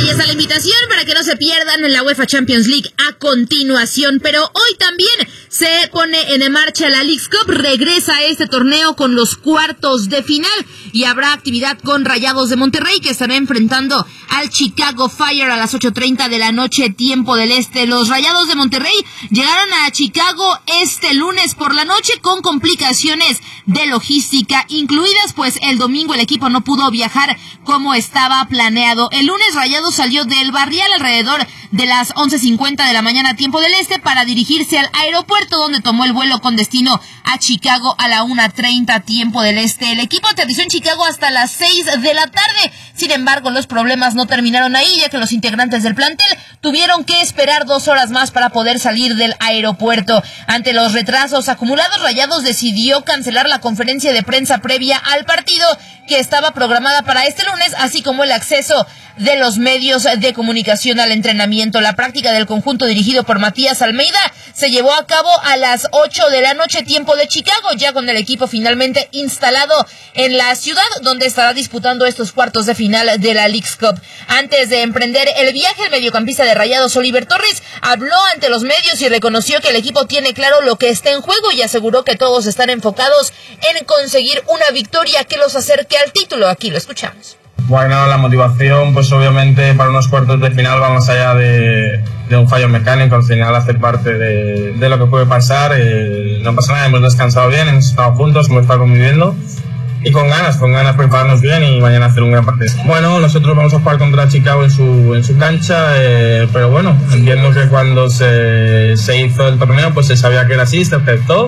Ahí está la invitación para que no se pierdan en la UEFA Champions League a continuación. Pero hoy también se pone en marcha la Leagues Cup. Regresa a este torneo con los cuartos de final y habrá actividad con Rayados de Monterrey, que estará enfrentando al Chicago Fire a las 8:30 de la noche, tiempo del este. Los Rayados de Monterrey llegaron a Chicago este lunes por la noche con complicaciones de logística incluidas, pues el domingo el equipo no pudo viajar como estaba planeado. El lunes Rayados salió del Barrial alrededor de las 11:50 de la mañana, tiempo del este, para dirigirse al aeropuerto, donde tomó el vuelo con destino a Chicago a la 1:30 tiempo del este. El equipo aterrizó en Chicago hasta las 6 de la tarde. Sin embargo, los problemas no terminaron ahí, ya que los integrantes del plantel tuvieron que esperar 2 horas más para poder salir del aeropuerto. Ante los retrasos acumulados, Rayados decidió cancelar la conferencia de prensa previa al partido, que estaba programada para este lunes, así como el acceso de los medios de comunicación al entrenamiento. La práctica del conjunto dirigido por Matías Almeida se llevó a cabo a las 8 de la noche, tiempo de Chicago, ya con el equipo finalmente instalado en la ciudad, donde estará disputando estos cuartos de final de la Leagues Cup. Antes de emprender el viaje, el mediocampista de Rayados, Oliver Torres, habló ante los medios y reconoció que el equipo tiene claro lo que está en juego y aseguró que todos están enfocados en conseguir una victoria que los acerque al título. Aquí lo escuchamos. Bueno, la motivación, pues obviamente para unos cuartos de final va más allá de un fallo mecánico. Al final hace parte de lo que puede pasar. No pasa nada, hemos descansado bien, hemos estado juntos, hemos estado conviviendo y con ganas prepararnos bien y mañana hacer un gran partido. Bueno, nosotros vamos a jugar contra Chicago en su cancha, pero bueno, entiendo que cuando se hizo el torneo pues se sabía que era así, se aceptó.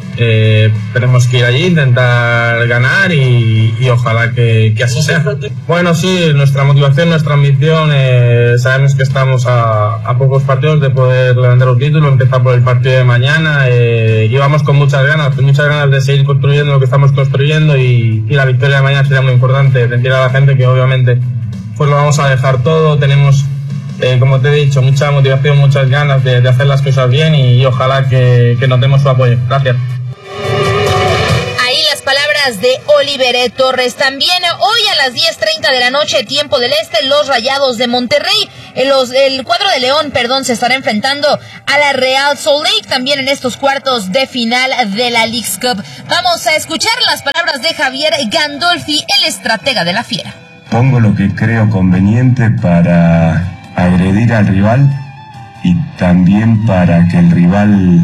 Tenemos que ir allí, intentar ganar y ojalá que así sea. Bueno, sí, nuestra motivación, nuestra ambición, sabemos que estamos a pocos partidos de poder levantar un título, empezar por el partido de mañana, llevamos con muchas ganas de seguir construyendo lo que estamos construyendo y la victoria de mañana será muy importante. Decir a la gente que obviamente pues lo vamos a dejar todo, tenemos como te he dicho, mucha motivación, muchas ganas de hacer las cosas bien y ojalá que notemos su apoyo. Gracias. Palabras de Oliver Torres. También hoy a las 10:30 de la noche, tiempo del este, los Rayados de Monterrey, el cuadro de León, se estará enfrentando a la Real Salt Lake, también en estos cuartos de final de la Leagues Cup. Vamos a escuchar las palabras de Javier Gandolfi, el estratega de la Fiera. Pongo lo que creo conveniente para agredir al rival y también para que el rival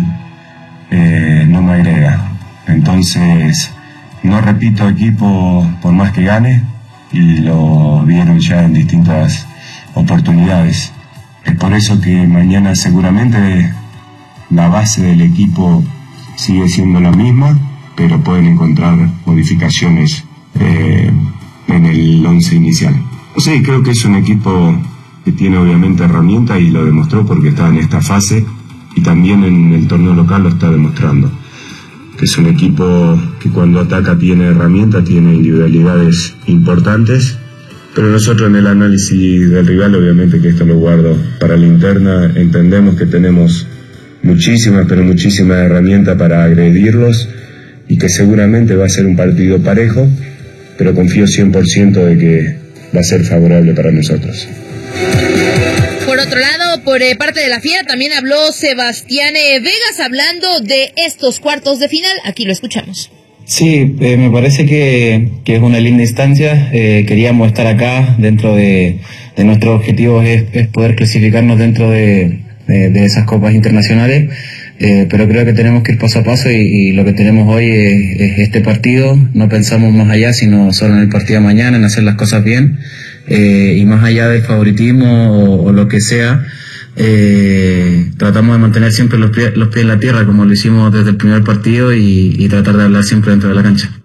no me agrega. Entonces, no repito equipo por más que gane, y lo vieron ya en distintas oportunidades. Es por eso que mañana seguramente la base del equipo sigue siendo la misma, pero pueden encontrar modificaciones en el 11 inicial. Sí, creo que es un equipo que tiene obviamente herramientas y lo demostró porque está en esta fase y también en el torneo local lo está demostrando. Que es un equipo que cuando ataca tiene herramientas, tiene individualidades importantes, pero nosotros en el análisis del rival, obviamente que esto lo guardo para la interna, entendemos que tenemos muchísimas herramientas para agredirlos y que seguramente va a ser un partido parejo, pero confío 100% de que va a ser favorable para nosotros. Por otro lado, por parte de la Fiera también habló Sebastián Vegas hablando de estos cuartos de final. Aquí lo escuchamos. Sí, me parece que es una linda instancia. Queríamos estar acá. Dentro de nuestros objetivos es poder clasificarnos dentro de esas copas internacionales. Pero creo que tenemos que ir paso a paso y lo que tenemos hoy es este partido. No pensamos más allá, sino solo en el partido de mañana, en hacer las cosas bien. Y más allá del favoritismo o lo que sea, tratamos de mantener siempre los pies en la tierra, como lo hicimos desde el primer partido, y tratar de hablar siempre dentro de la cancha.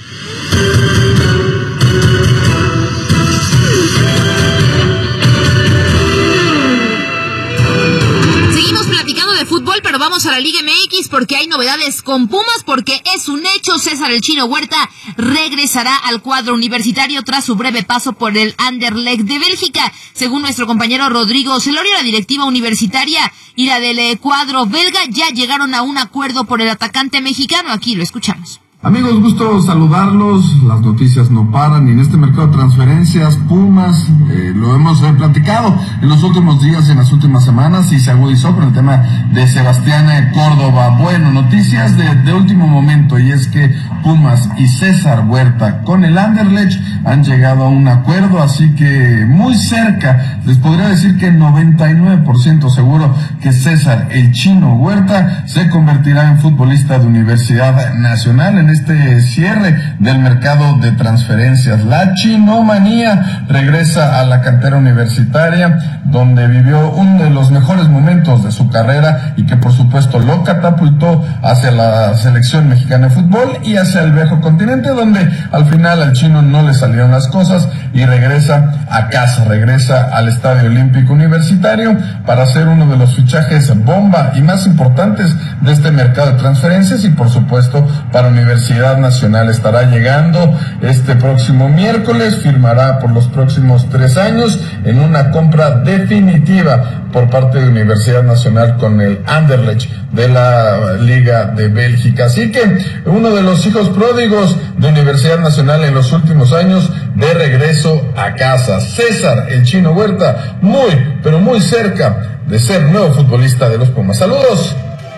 Pero vamos a la Liga MX porque hay novedades con Pumas, porque es un hecho, César el Chino Huerta regresará al cuadro universitario tras su breve paso por el Anderlecht de Bélgica. Según nuestro compañero Rodrigo Celorio, la directiva universitaria y la del cuadro belga ya llegaron a un acuerdo por el atacante mexicano. Aquí lo escuchamos. Amigos, gusto saludarlos. Las noticias no paran y en este mercado de transferencias, Pumas, lo hemos platicado en los últimos días, en las últimas semanas, y se agudizó con el tema de Sebastián Córdoba. Bueno, noticias de último momento, y es que Pumas y César Huerta con el Anderlecht han llegado a un acuerdo, así que muy cerca, les podría decir que 99% seguro que César el Chino Huerta se convertirá en futbolista de Universidad Nacional en este cierre del mercado de transferencias. La chinomanía regresa a la cantera universitaria, donde vivió uno de los mejores momentos de su carrera y que por supuesto lo catapultó hacia la selección mexicana de fútbol y hacia el viejo continente, donde al final al Chino no le salieron las cosas y regresa a casa, regresa al Estadio Olímpico Universitario para ser uno de los fichajes bomba y más importantes de este mercado de transferencias, y por supuesto para Universidad Nacional. Estará llegando este próximo miércoles, firmará por los próximos 3 años en una compra definitiva por parte de Universidad Nacional con el Anderlecht de la Liga de Bélgica. Así que uno de los hijos pródigos de Universidad Nacional en los últimos años de regreso a casa. César el Chino Huerta, muy, pero muy cerca de ser nuevo futbolista de los Pumas. Saludos.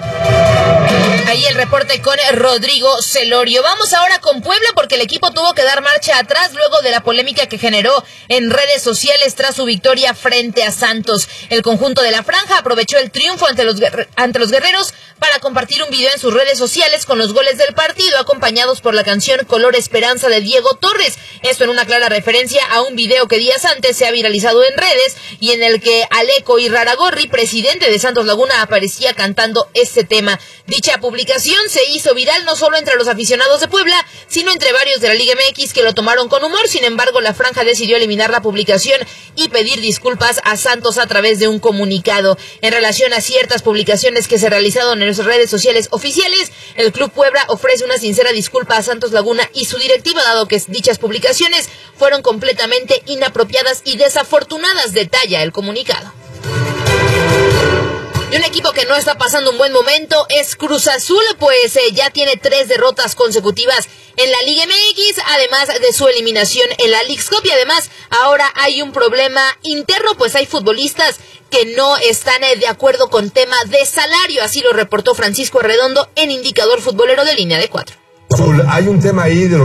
Ahí el reporte con Rodrigo Celorio. Vamos ahora con Puebla, porque el equipo tuvo que dar marcha atrás luego de la polémica que generó en redes sociales tras su victoria frente a Santos. El conjunto de la franja aprovechó el triunfo ante los guerreros para compartir un video en sus redes sociales con los goles del partido, acompañados por la canción Color Esperanza de Diego Torres. Esto en una clara referencia a un video que días antes se ha viralizado en redes y en el que Aleco Iraragorri, presidente de Santos Laguna, aparecía cantando este tema. Dicha publicación se hizo viral no solo entre los aficionados de Puebla, sino entre varios de la Liga MX que lo tomaron con humor. Sin embargo, la franja decidió eliminar la publicación y pedir disculpas a Santos a través de un comunicado. En relación a ciertas publicaciones que se realizaron en sus redes sociales oficiales, el Club Puebla ofrece una sincera disculpa a Santos Laguna y su directiva, dado que dichas publicaciones fueron completamente inapropiadas y desafortunadas, detalla el comunicado. Y un equipo que no está pasando un buen momento es Cruz Azul, pues ya tiene 3 derrotas consecutivas en la Liga MX, además de su eliminación en la Leagues Cup, y además ahora hay un problema interno, pues hay futbolistas que no están de acuerdo con tema de salario, así lo reportó Francisco Arredondo en Indicador Futbolero de Línea de 4. Hay un tema ahí de